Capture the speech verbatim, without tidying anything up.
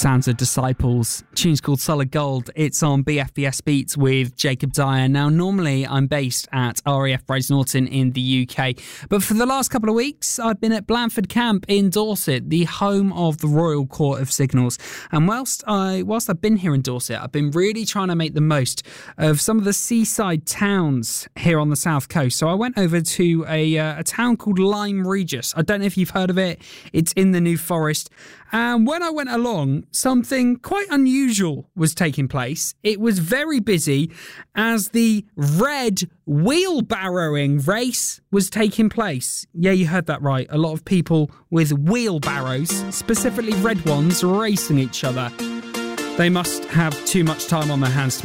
Sounds of Disciples. Tune's called Solid Gold. It's on B F B S Beats with Jacob Dyer. Now, normally I'm based at R A F Braze Norton in the U K, but for the last couple of weeks I've been at Blandford Camp in Dorset, the home of the Royal Court of Signals. And whilst I whilst I've been here in Dorset, I've been really trying to make the most of some of the seaside towns here on the south coast. So I went over to a uh, a town called Lyme Regis. I don't know if you've heard of it. It's in the New Forest. And when I went along, something quite unusual was taking place. It was very busy as the red wheelbarrowing race was taking place. Yeah, you heard that right. A lot of people with wheelbarrows, specifically red ones, racing each other. They must have too much time on their hands to